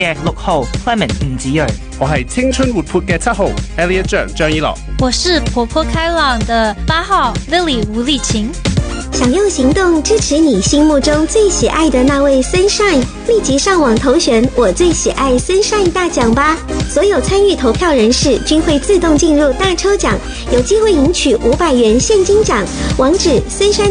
嘅6號 Clement 吳子睿， 我係青春活潑嘅7號 Elliot 張依樂， 我是活潑開朗的8號 Lily 吳麗琴。 想用行動支持你心目中最喜愛的那位 Sunshine， 立即上網投選我最喜愛 Sunshine 大獎吧！所有參與投票人士均會自動進入大抽獎，有機會贏取500元現金獎。網址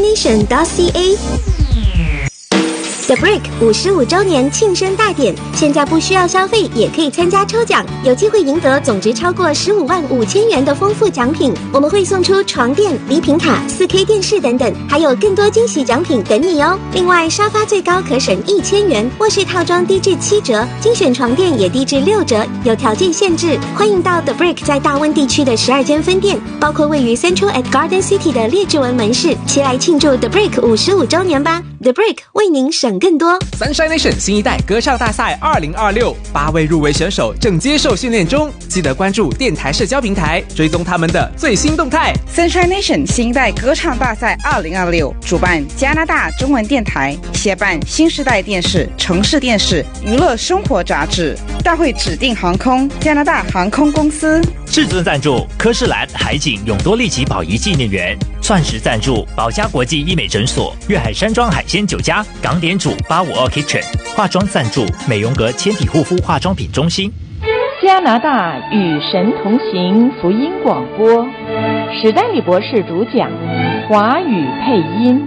sunshinenation.ca。The Brick 55周年慶生大典，現在不需要消費也可以參加抽獎，有機會贏得總值超過155000元的豐富獎品。我們會送出床墊、禮品卡、4K 電視等等，還有更多驚喜獎品等你哦。另外，沙發最高可省1000元，臥室套裝低至7折，精選床墊也低至6折，有條件限制。歡迎到 The Brick 在大溫地區的12間分店，包括位於 Central at Garden City 的列治文門市，齊來慶祝 The Brick 55周年吧。The Brick 為您省更多。 Sunshine Nation 新一代歌唱大賽2026，8位入圍選手正接受訓練中，記得關注電台社交平台，追蹤他們的最新動態。 Sunshine Nation 新一代歌唱大賽2026，主辦加拿大中文電台，協辦新時代電視、城市電視、娛樂生活雜誌。大會指定航空加拿大航空公司。 至尊贊助科士蘭海景永多利奇寶儀紀念園，鑽石贊助寶嘉國際醫美診所、粵海山莊海鮮酒家、港點主852 Kitchen， 化妝贊助美容閣纖體護膚化妝品中心。 加拿大與神同行福音廣播，史丹利博士主講，華語配音。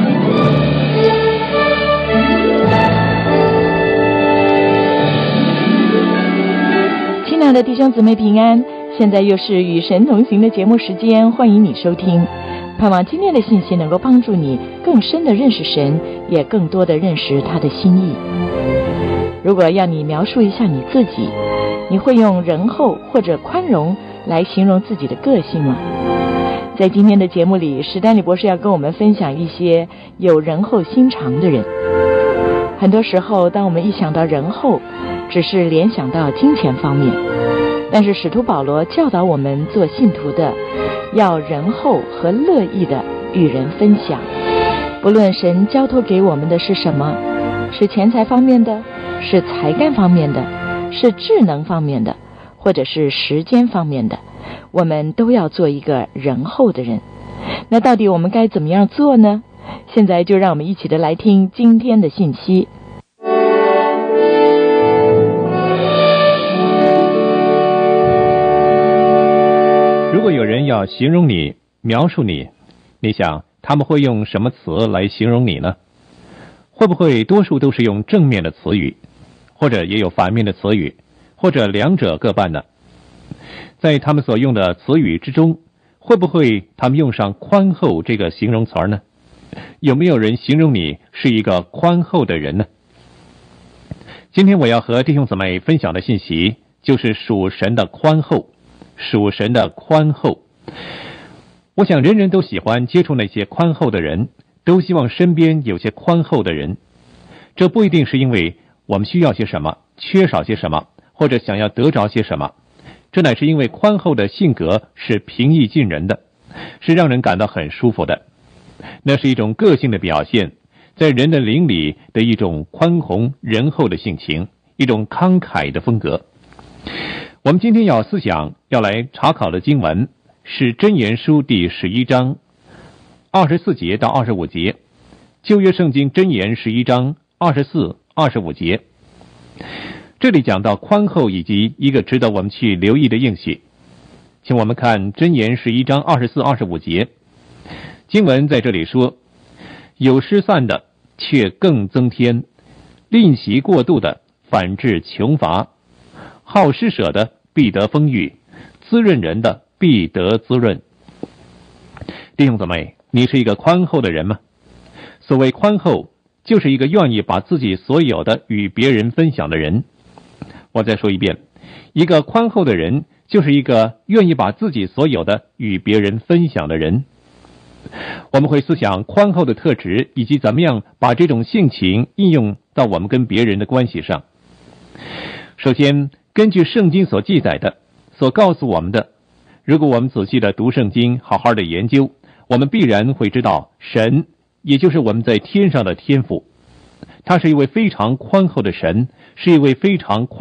亲爱的弟兄姊妹平安，现在又是与神同行的节目时间，欢迎你收听。盼望今天的信息能够帮助你更深的认识神，也更多的认识他的心意。如果要你描述一下你自己，你会用仁厚或者宽容来形容自己的个性吗？在今天的节目里，史丹利博士要跟我们分享一些有仁厚心肠的人。很多时候当我们一想到仁厚，只是联想到金钱方面，但是使徒保罗教导我们做信徒的要仁厚和乐意的与人分享，不论神交托给我们的是什么，是钱财方面的，是才干方面的，是智能方面的，或者是时间方面的，我们都要做一个仁厚的人。那到底我们该怎么样做呢？现在就让我们一起的来听今天的信息。 如果有人要形容你、描述你，你想他们会用什么词来形容你呢？会不会多数都是用正面的词语，或者也有反面的词语，或者两者各半呢？在他们所用的词语之中，会不会他们用上宽厚这个形容词呢？有没有人形容你是一个宽厚的人呢？今天我要和弟兄姊妹分享的信息就是属神的宽厚，属神的宽厚。我想人人都喜欢接触那些宽厚的人，都希望身边有些宽厚的人。这不一定是因为我们需要些什么，缺少些什么，或者想要得着些什么，这乃是因为宽厚的性格是平易近人的，是让人感到很舒服的。那是一种个性的表现，在人的灵里的一种宽宏仁厚的性情，一种慷慨的风格。我们今天要思想要来查考的经文是箴言书第11章24节到25节，旧约圣经箴言11章24、25节。这里讲到宽厚以及一个值得我们去留意的应许。请我们看箴言11章24、25节。经文在这里说，有失散的却更增添，吝惜过度的反致穷乏，好施舍的必得丰裕，滋润人的必得滋润。弟兄姊妹，你是一个宽厚的人吗？所谓宽厚，就是一个愿意把自己所有的与别人分享的人。我再说一遍，一个宽厚的人就是一个愿意把自己所有的与别人分享的人。我们会思想宽厚的特质，以及怎么样把这种性情应用到我们跟别人的关系上。首先，根据圣经所记载的，所告诉我们的，如果我们仔细的读圣经，好好的研究，我们必然会知道，神，也就是我们在天上的天父，他是一位非常宽厚的神， 是一位非常